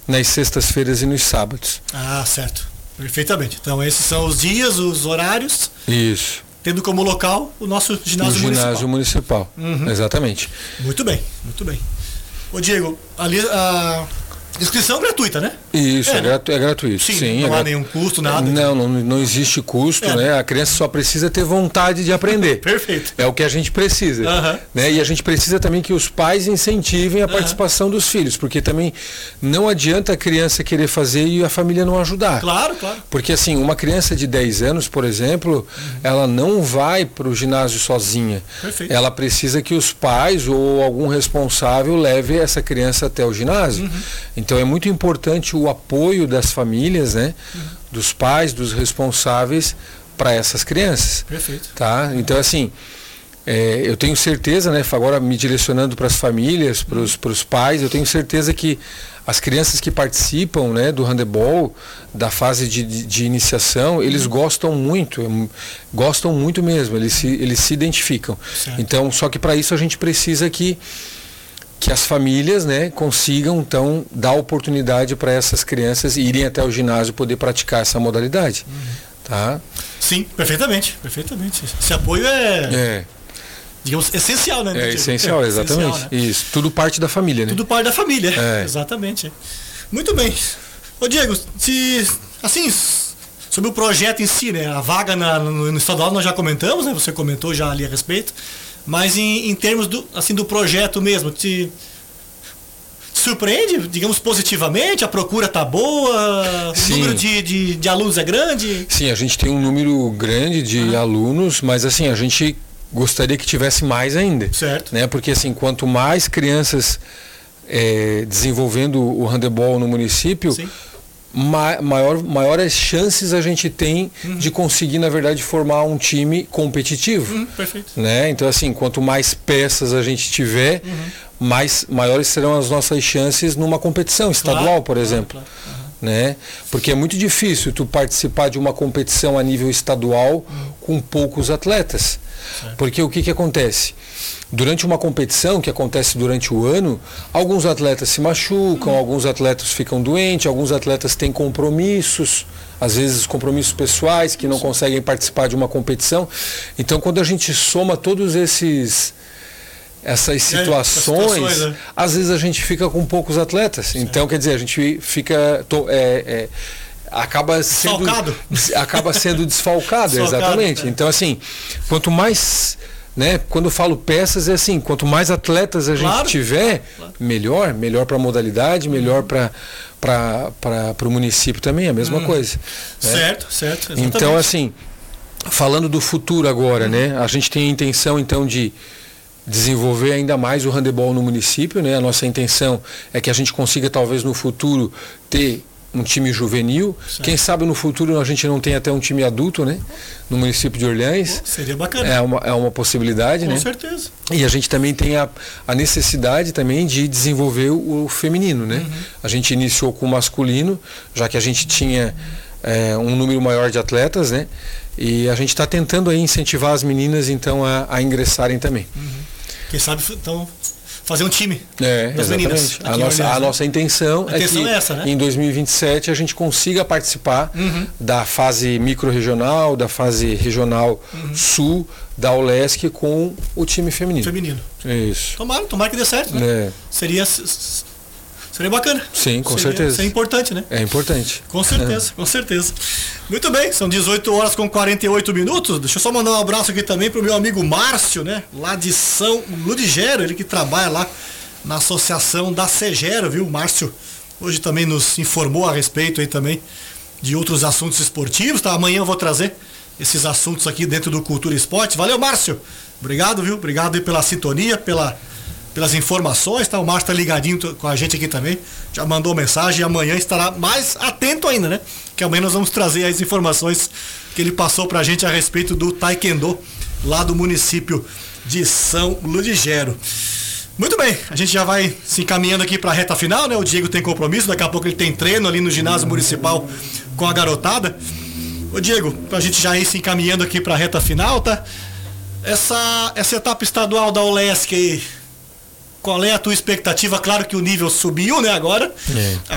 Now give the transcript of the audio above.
nas sextas-feiras e nos sábados. Ah, certo. Perfeitamente. Então esses são os dias, os horários. Isso. Tendo como local o nosso ginásio municipal. Uhum. Exatamente. Muito bem, muito bem. Ô Diego, ali a inscrição gratuita, né? Isso, é gratuito. Sim, não há nenhum custo, nada. Não existe custo, né? A criança só precisa ter vontade de aprender. Perfeito. É o que a gente precisa. Né? E a gente precisa também que os pais incentivem a participação dos filhos, porque também não adianta a criança querer fazer e a família não ajudar. Claro, claro. Porque assim, uma criança de 10 anos, por exemplo, ela não vai para o ginásio sozinha. Perfeito. Ela precisa que os pais ou algum responsável leve essa criança até o ginásio. Então é muito importante o apoio das famílias, né? Dos pais, dos responsáveis para essas crianças. Perfeito. Tá? Então assim, eu tenho certeza, né? Agora me direcionando para as famílias, para os pais, eu tenho certeza que as crianças que participam, né, do handebol, da fase de iniciação, eles gostam muito mesmo, eles se identificam. Certo. Então, só que para isso a gente precisa que as famílias, né, consigam então dar oportunidade para essas crianças irem até o ginásio poder praticar essa modalidade. Tá? Sim, perfeitamente. Esse apoio digamos, essencial, né? É essencial, exatamente. Essencial, né? Isso, tudo parte da família, né? Tudo parte da família, exatamente. Muito bem. Ô Diego, assim, sobre o projeto em si, né? A vaga no estadual nós já comentamos, né? Você comentou já ali a respeito. Mas em termos do projeto mesmo, te surpreende, digamos, positivamente? A procura está boa? Sim. O número de alunos é grande? Sim, a gente tem um número grande de alunos, mas assim, a gente gostaria que tivesse mais ainda. Certo. Né? Porque assim, quanto mais crianças desenvolvendo o handebol no município, maiores chances a gente tem de conseguir, na verdade, formar um time competitivo. Perfeito. Né? Então, assim, quanto mais peças a gente tiver, maiores serão as nossas chances numa competição estadual, por exemplo. Claro. Né? Porque é muito difícil tu participar de uma competição a nível estadual com poucos atletas. Certo. Porque o que acontece? Durante uma competição, que acontece durante o ano, alguns atletas se machucam, alguns atletas ficam doentes, alguns atletas têm compromissos, às vezes compromissos pessoais que não conseguem participar de uma competição. Então, quando a gente soma todos essas situações, né? Às vezes a gente fica com poucos atletas. Certo. Então, quer dizer, a gente fica acaba sendo desfalcado, exatamente. Então, assim, quanto mais, né, quando eu falo peças, é assim, quanto mais atletas a gente tiver, melhor para a modalidade, melhor para o município também, é a mesma coisa. Né? Certo. Exatamente. Então, assim, falando do futuro agora, né, a gente tem a intenção, então, de desenvolver ainda mais o handebol no município, né? A nossa intenção é que a gente consiga, talvez no futuro, ter um time juvenil. Certo. Quem sabe no futuro a gente não tem até um time adulto, né? No município de Orleans. Seria bacana. É uma possibilidade, né? Com certeza. E a gente também tem a necessidade também de desenvolver o feminino, né? A gente iniciou com o masculino, já que a gente tinha um número maior de atletas, né? E a gente está tentando aí incentivar as meninas, então, a ingressarem também. Quem sabe, então, fazer um time exatamente. das meninas. A nossa intenção é que essa, né? Em 2027 a gente consiga participar da fase micro-regional, da fase regional sul, da ULESC com o time feminino. Isso. Tomara que dê certo, né? Seria bacana. Sim, com certeza. Seria importante, né? É importante. Com certeza. Muito bem, são 18 horas com 48 minutos. Deixa eu só mandar um abraço aqui também pro meu amigo Márcio, né? Lá de São Ludigero, ele que trabalha lá na associação da Segero, viu? O Márcio hoje também nos informou a respeito aí também de outros assuntos esportivos, tá? Amanhã eu vou trazer esses assuntos aqui dentro do Cultura Esporte. Valeu, Márcio. Obrigado, viu? Obrigado aí pela sintonia, pelas informações, tá? O Márcio tá ligadinho com a gente aqui também, já mandou mensagem e amanhã estará mais atento ainda, né? Que amanhã nós vamos trazer as informações que ele passou pra gente a respeito do Taekwondo lá do município de São Ludigero. Muito bem, a gente já vai se encaminhando aqui pra reta final, né? O Diego tem compromisso, daqui a pouco ele tem treino ali no ginásio municipal com a garotada. Ô Diego, pra gente já ir se encaminhando aqui pra reta final, tá? Essa etapa estadual da ULESC aí, qual é a tua expectativa? Claro que o nível subiu, né, agora.